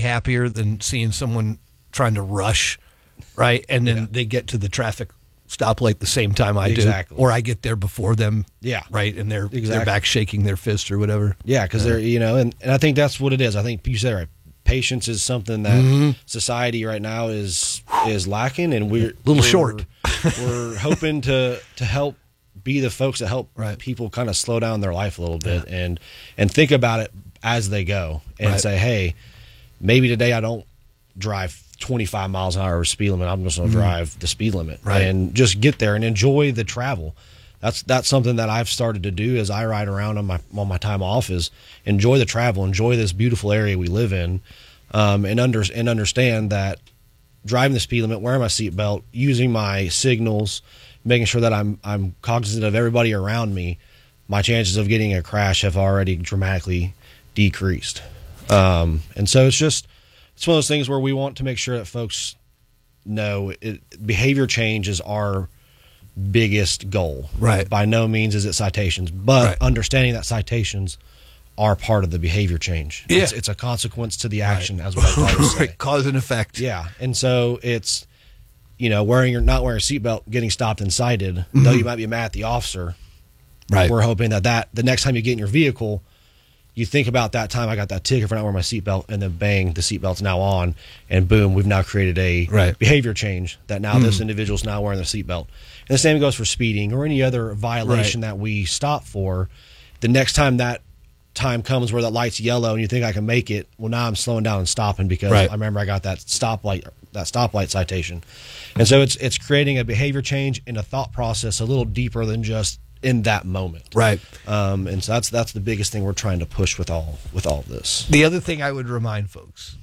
happier than seeing someone trying to rush, right? And then they get to the traffic stoplight the same time I do, or I get there before them, right? And they're back shaking their fist or whatever. Yeah, because they're and I think that's what it is. I think you said it right. Patience is something that society right now is lacking, and we're short. We're hoping to help be the folks that help people kind of slow down their life a little bit and think about it as they go and say, hey, maybe today I don't drive 25 miles an hour over speed limit. I'm just going to drive the speed limit and just get there and enjoy the travel. That's something that I've started to do as I ride around on my time off, is enjoy the travel, enjoy this beautiful area we live in, and understand that driving the speed limit, wearing my seatbelt, using my signals, making sure that I'm cognizant of everybody around me, my chances of getting a crash have already dramatically decreased. And so it's one of those things where we want to make sure that folks know behavior change is our biggest goal. Right. By no means is it citations, but understanding that citations are part of the behavior change. Yeah. It's a consequence to the action, as what I always say. Cause and effect. Yeah. And so it's, wearing or not wearing a seatbelt, getting stopped and cited, though you might be mad at the officer. Right. We're hoping that the next time you get in your vehicle, you think about that time I got that ticket for not wearing my seatbelt, and then bang, the seatbelt's now on, and boom, we've now created a behavior change that now this individual's now wearing the seatbelt. And the same goes for speeding or any other violation that we stop for. The next time that time comes where that light's yellow and you think I can make it, well, now I'm slowing down and stopping because I remember I got that stoplight citation. And so it's creating a behavior change and a thought process a little deeper than just in that moment. Right. And so that's the biggest thing we're trying to push with all of this. The other thing I would remind folks,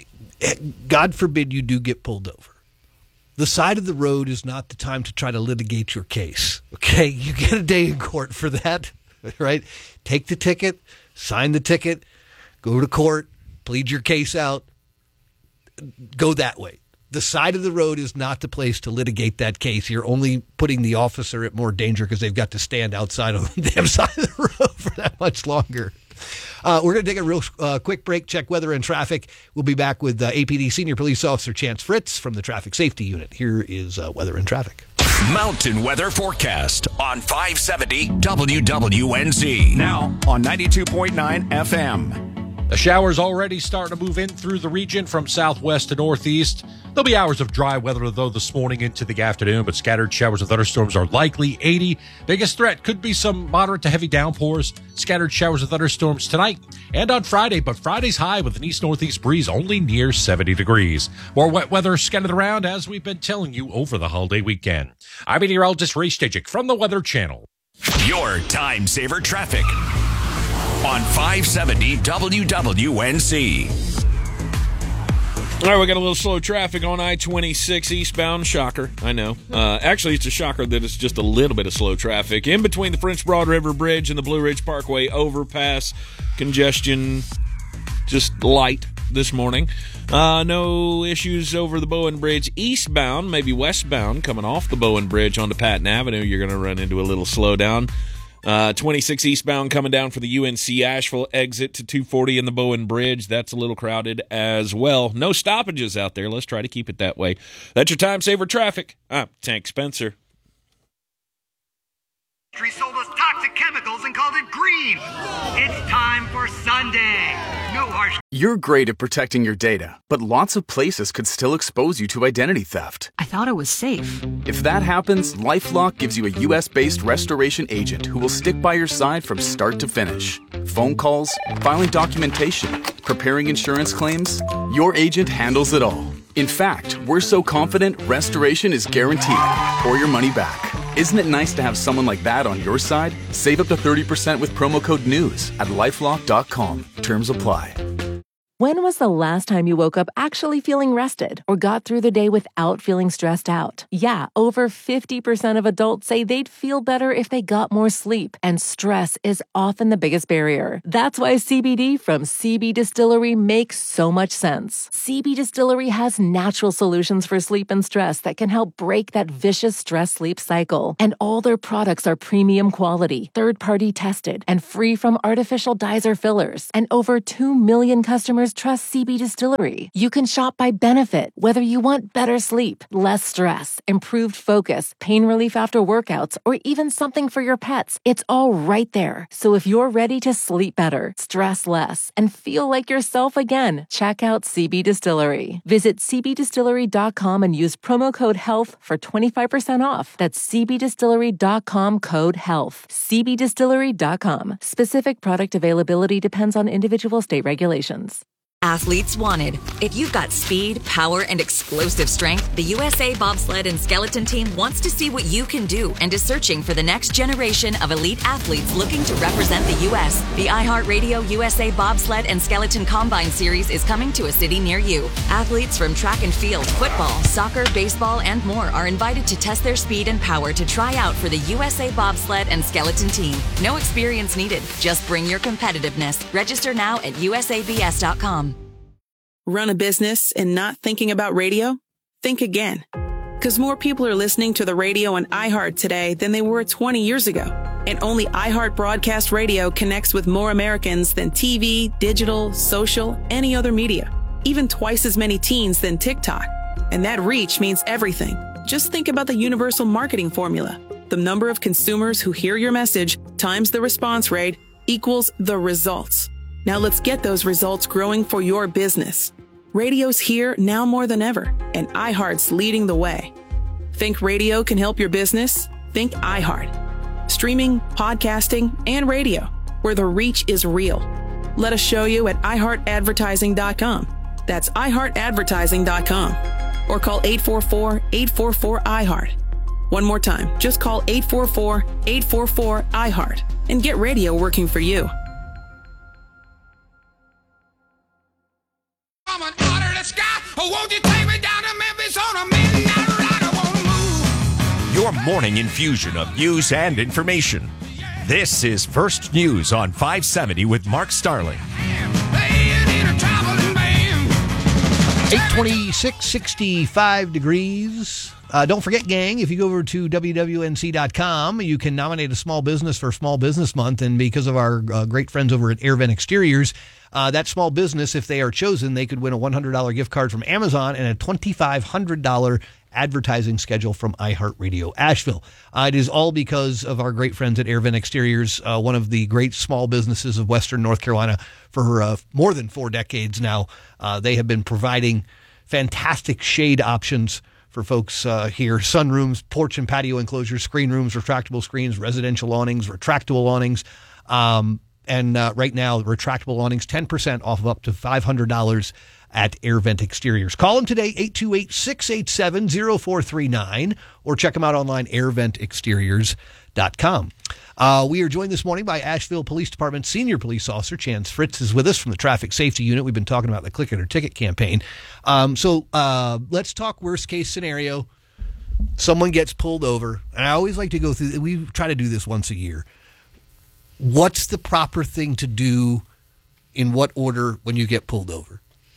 God forbid you do get pulled over. The side of the road is not the time to try to litigate your case. Okay? You get a day in court for that, right? Take the ticket, sign the ticket, go to court, plead your case out, go that way. The side of the road is not the place to litigate that case. You're only putting the officer at more danger because they've got to stand outside on the damn side of the road for that much longer. We're going to take a real quick break, check weather and traffic. We'll be back with APD Senior Police Officer Chance Fritz from the Traffic Safety Unit. Here is weather and traffic. Mountain weather forecast on 570 WWNZ. Now on 92.9 FM. The showers already starting to move in through the region from southwest to northeast. There'll be hours of dry weather, though, this morning into the afternoon, but scattered showers and thunderstorms are likely. 80. Biggest threat could be some moderate to heavy downpours. Scattered showers and thunderstorms tonight and on Friday, but Friday's high with an east-northeast breeze only near 70 degrees. More wet weather scattered around, as we've been telling you, over the holiday weekend. I'm meteorologist Ray Stajic from the Weather Channel. Your time saver traffic on 570 WWNZ. All right, we got a little slow traffic on I-26 eastbound. Shocker, I know. Actually, it's a shocker that it's just a little bit of slow traffic. In between the French Broad River Bridge and the Blue Ridge Parkway overpass, congestion just light this morning. No issues over the Bowen Bridge eastbound, maybe westbound, coming off the Bowen Bridge onto Patton Avenue. You're going to run into a little slowdown. 26 eastbound coming down for the UNC Asheville exit to 240 in the Bowen Bridge. That's a little crowded as well. No stoppages out there. Let's try to keep it that way. That's your time saver traffic. I'm Tank Spencer. Sold us toxic chemicals and called it green. It's time for Sunday. No harsh. You're great at protecting your data, but lots of places could still expose you to identity theft. I thought it was safe. If that happens, LifeLock gives you a U.S.-based restoration agent who will stick by your side from start to finish. Phone calls, filing documentation, preparing insurance claims, your agent handles it all. In fact, we're so confident restoration is guaranteed or your money back. Isn't it nice to have someone like that on your side? Save up to 30% with promo code NEWS at LifeLock.com. Terms apply. When was the last time you woke up actually feeling rested or got through the day without feeling stressed out? Yeah, over 50% of adults say they'd feel better if they got more sleep, and stress is often the biggest barrier. That's why CBD from CB Distillery makes so much sense. CB Distillery has natural solutions for sleep and stress that can help break that vicious stress-sleep cycle. And all their products are premium quality, third-party tested, and free from artificial dyes or fillers. And over 2 million customers customers trust CB Distillery. You can shop by benefit, whether you want better sleep, less stress, improved focus, pain relief after workouts, or even something for your pets. It's all right there. So if you're ready to sleep better, stress less, and feel like yourself again, check out CB Distillery. Visit cbdistillery.com and use promo code HEALTH for 25% off. That's cbdistillery.com, code HEALTH. cbdistillery.com. Specific product availability depends on individual state regulations. Athletes wanted. If you've got speed, power, and explosive strength, the USA Bobsled and Skeleton Team wants to see what you can do and is searching for the next generation of elite athletes looking to represent the U.S. The iHeartRadio USA Bobsled and Skeleton Combine Series is coming to a city near you. Athletes from track and field, football, soccer, baseball, and more are invited to test their speed and power to try out for the USA Bobsled and Skeleton Team. No experience needed. Just bring your competitiveness. Register now at usabs.com. Run a business and not thinking about radio? Think again. Because more people are listening to the radio on iHeart today than they were 20 years ago. And only iHeart Broadcast Radio connects with more Americans than TV, digital, social, any other media. Even twice as many teens than TikTok. And that reach means everything. Just think about the universal marketing formula. The number of consumers who hear your message times the response rate equals the results. Now let's get those results growing for your business. Radio's here now more than ever, and iHeart's leading the way. Think radio can help your business? Think iHeart. Streaming, podcasting, and radio, where the reach is real. Let us show you at iHeartAdvertising.com. That's iHeartAdvertising.com. Or call 844-844-iHeart. One more time, just call 844-844-iHeart and get radio working for you. I'm an order to the sky. Oh, won't you take me down to Memphis on a midnight ride? I want to move. Your morning infusion of news and information. This is First News on 570 with Mark Starling. 826, 65 degrees. Don't forget, gang, if you go over to WWNC.com, you can nominate a small business for Small Business Month. And because of our great friends over at AirVent Exteriors, that small business, if they are chosen, they could win a $100 gift card from Amazon and a $2,500 advertising schedule from iHeartRadio Asheville. It is all because of our great friends at AirVent Exteriors, one of the great small businesses of Western North Carolina for more than 4 decades now. They have been providing fantastic shade options for folks here. Sunrooms, porch and patio enclosures, screen rooms, retractable screens, residential awnings, retractable awnings. And right now, retractable awnings, 10% off of up to $500 at AirVent Exteriors. Call them today, 828-687-0439, or check them out online, airventexteriors.com. We are joined this morning by Asheville Police Department Senior Police Officer Chance Fritz is with us from the Traffic Safety Unit. We've been talking about the Click It or Ticket campaign. So let's talk worst case scenario. Someone gets pulled over, and I always like to go through, we try to do this once a year. What's the proper thing to do in what order when you get pulled over?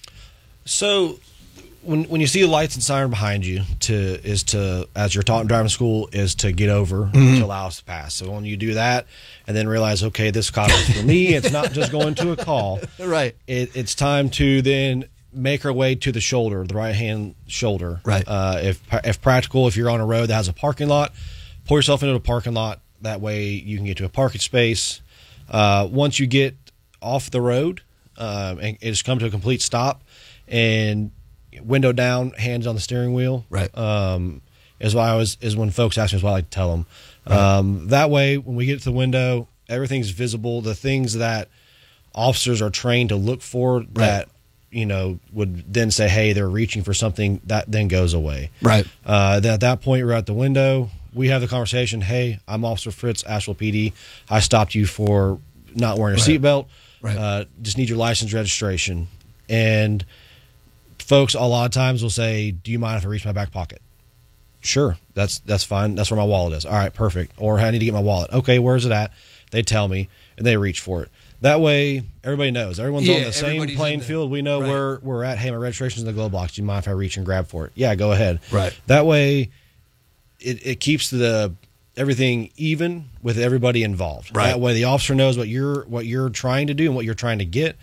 So when you see the lights and siren behind you, as you're taught in driving school, is to get over to allow us to pass. So when you do that and then realize, okay, this cop is for me, it's not just going to a call. Right. It's time to then make our way to the shoulder, the right-hand shoulder. Right. If practical, if you're on a road that has a parking lot, pull yourself into a parking lot. That way you can get to a parking space. Once you get off the road and it's come to a complete stop, and window down, hands on the steering wheel. Right. Is when folks ask me, is what I like to tell them. Right. That way, when we get to the window, everything's visible. The things that officers are trained to look for that, would then say, hey, they're reaching for something, that then goes away. Right. Then at that point, we're at the window. We have the conversation. Hey, I'm Officer Fritz, Asheville PD. I stopped you for not wearing a seatbelt. Right. Just need your license, registration. And folks a lot of times will say, do you mind if I reach my back pocket? Sure, that's fine. That's where my wallet is. All right, perfect. Or I need to get my wallet. Okay, where's it at? They tell me, and they reach for it. That way, everybody knows. Everyone's on the same playing field. We know where we're at. Hey, my registration's in the glove box. Do you mind if I reach and grab for it? Yeah, go ahead. Right. That way, it keeps everything even with everybody involved. Right. That way, the officer knows what you're trying to do and what you're trying to get.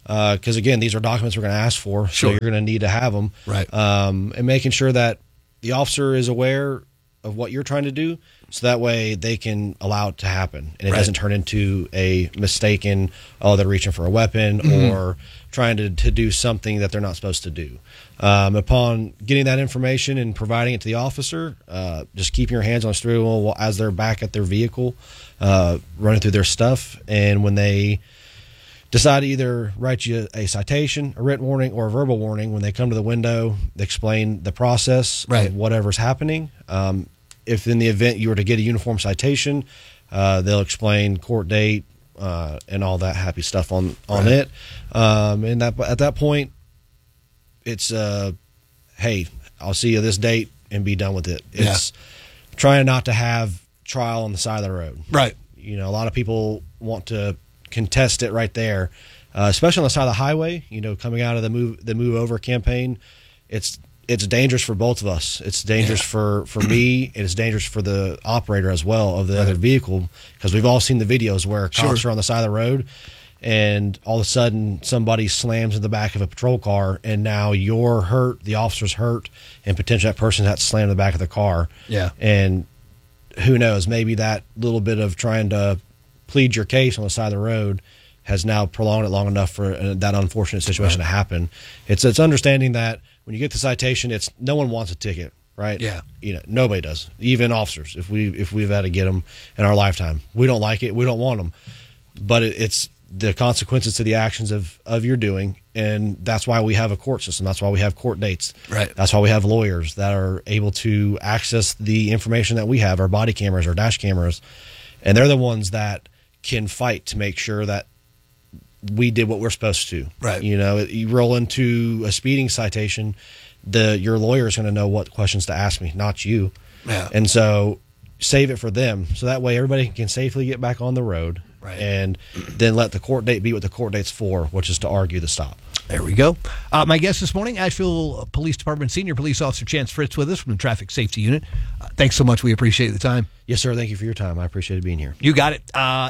because again, these are documents we're going to ask for, so you're going to need to have them. Right. And making sure that the officer is aware of what you're trying to do, so that way they can allow it to happen, and it doesn't turn into a mistaken, they're reaching for a weapon or trying to do something that they're not supposed to do. Upon getting that information and providing it to the officer, just keeping your hands on the steering wheel as they're back at their vehicle, running through their stuff, and when they decide to either write you a citation, a written warning, or a verbal warning, when they come to the window, they explain the process of whatever's happening. If in the event you were to get a uniform citation, they'll explain court date and all that happy stuff on it. And at that point, it's, hey, I'll see you this date and be done with it. It's trying not to have trial on the side of the road. Right. You know, a lot of people want to contest it right there, especially on the side of the highway. You know, coming out of the move over campaign, it's dangerous for both of us. It's dangerous for me, and it's dangerous for the operator as well of the other vehicle, because we've all seen the videos where cops are on the side of the road, and all of a sudden somebody slams in the back of a patrol car, and now you're hurt, the officer's hurt, and potentially that person has to slam in the back of the car. Yeah. And who knows, maybe that little bit of trying to plead your case on the side of the road has now prolonged it long enough for that unfortunate situation to happen. It's understanding that when you get the citation, no one wants a ticket, right? Yeah. You know, nobody does. Even officers, if we've had to get them in our lifetime, we don't like it. We don't want them, but it's the consequences to the actions of your doing, and that's why we have a court system. That's why we have court dates. Right. That's why we have lawyers that are able to access the information that we have, our body cameras, our dash cameras, and they're the ones that can fight to make sure that we did what we're supposed to. Right. You know, you roll into a speeding citation, your lawyer is going to know what questions to ask me, not you. Yeah. And so save it for them, so that way everybody can safely get back on the road. Right. And then let the court date be what the court date's for, which is to argue the stop. There we go. My guest this morning, Asheville Police Department Senior Police Officer Chance Fritz with us from the Traffic Safety Unit. Thanks so much. We appreciate the time. Yes, sir. Thank you for your time. I appreciated being here. You got it.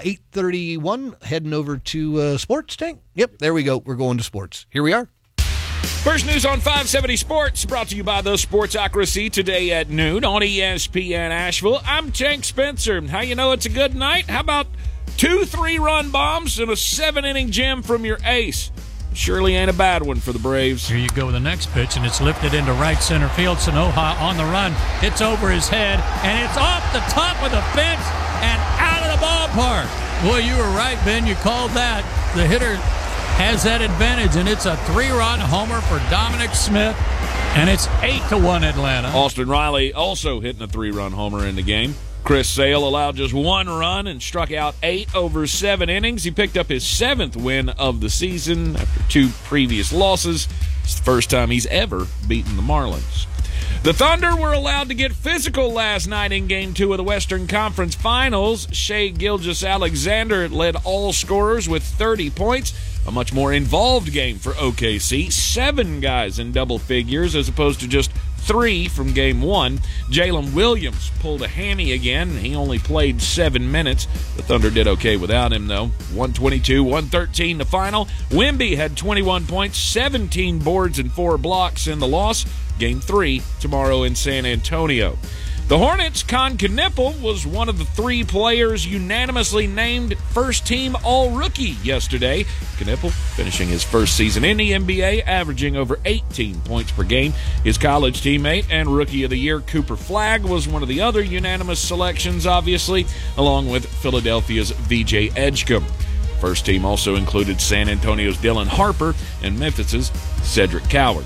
8:31, heading over to sports, Tank. Yep, there we go. We're going to sports. Here we are. First news on 570 Sports, brought to you by the Sportsocracy today at noon on ESPN Asheville. I'm Tank Spencer. How you know it's a good night? How about 2 3-run bombs and a 7-inning gem from your ace? Surely ain't a bad one for the Braves. Here you go with the next pitch, and it's lifted into right center field. Sanoja on the run. It's over his head, and it's off the top of the fence and out of the ballpark. Boy, you were right, Ben. You called that. The hitter has that advantage, and it's a 3-run homer for Dominic Smith, and it's 8-1 Atlanta. Austin Riley also hitting a 3-run homer in the game. Chris Sale allowed just 1 run and struck out 8 over 7 innings. He picked up his 7th win of the season after 2 previous losses. It's the first time he's ever beaten the Marlins. The Thunder were allowed to get physical last night in Game 2 of the Western Conference Finals. Shai Gilgeous-Alexander led all scorers with 30 points. A much more involved game for OKC. 7 guys in double figures as opposed to just 3 from Game 1. Jalen Williams pulled a hammy again. He only played 7 minutes. The Thunder did okay without him, though. 122-113 the final. Wemby had 21 points, 17 boards, and 4 blocks in the loss. Game 3 tomorrow in San Antonio. The Hornets' Con Knippel was one of the 3 players unanimously named first-team All-Rookie yesterday. Knippel finishing his first season in the NBA, averaging over 18 points per game. His college teammate and Rookie of the Year Cooper Flagg was one of the other unanimous selections, obviously, along with Philadelphia's VJ Edgecombe. First team also included San Antonio's Dylan Harper and Memphis's Cedric Coward.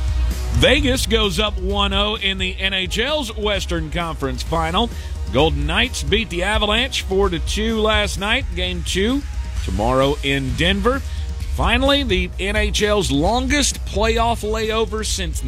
Vegas goes up 1-0 in the NHL's Western Conference Final. Golden Knights beat the Avalanche 4-2 last night. Game 2 tomorrow in Denver. Finally, the NHL's longest playoff layover since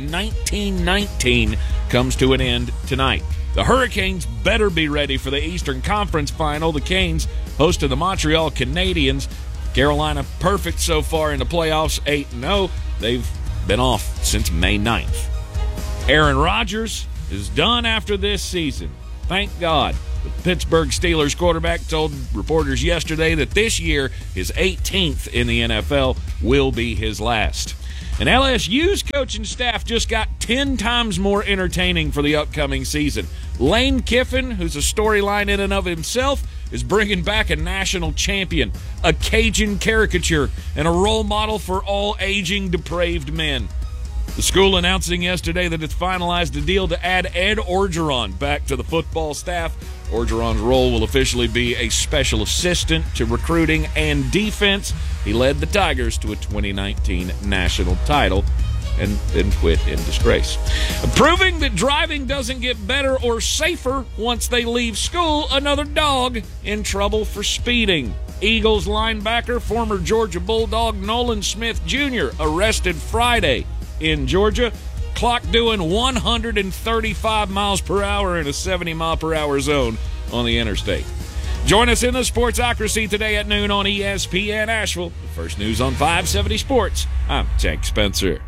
1919 comes to an end tonight. The Hurricanes better be ready for the Eastern Conference Final. The Canes host to the Montreal Canadiens. Carolina perfect so far in the playoffs, 8-0. They've been off since May 9th. Aaron Rodgers is done after this season. Thank God. The Pittsburgh Steelers quarterback told reporters yesterday that this year is 18th in the NFL. will be his last. And LSU's coaching staff just got 10 times more entertaining for the upcoming season. Lane Kiffin, who's a storyline in and of himself, is bringing back a national champion, a Cajun caricature, and a role model for all aging, depraved men. The school announcing yesterday that it's finalized a deal to add Ed Orgeron back to the football staff. Orgeron's role will officially be a special assistant to recruiting and defense. He led the Tigers to a 2019 national title and then quit in disgrace. Proving that driving doesn't get better or safer once they leave school, another dog in trouble for speeding. Eagles linebacker, former Georgia Bulldog Nolan Smith Jr., arrested Friday in Georgia, clock doing 135 miles per hour in a 70-mile-per-hour zone on the interstate. Join us in the Sportsocracy today at noon on ESPN Asheville. The first news on 570 Sports. I'm Tank Spencer.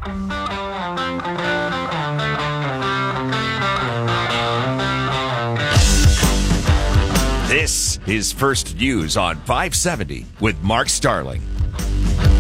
This is First News on 570 with Mark Starling.